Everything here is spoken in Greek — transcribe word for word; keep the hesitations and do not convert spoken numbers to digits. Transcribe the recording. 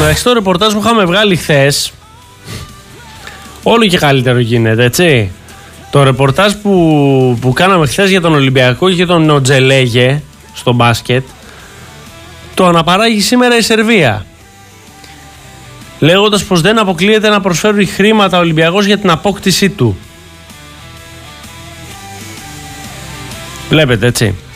μεταξύ το ρεπορτάζ που είχαμε βγάλει χθες, όλο και καλύτερο γίνεται, έτσι. Το ρεπορτάζ που, που κάναμε χθες για τον Ολυμπιακό και τον Νοτζελέγε στο μπάσκετ, το αναπαράγει σήμερα η Σερβία, λέγοντας πως δεν αποκλείεται να προσφέρει χρήματα ο Ολυμπιακός για την απόκτησή του. Βλέπετε, έτσι.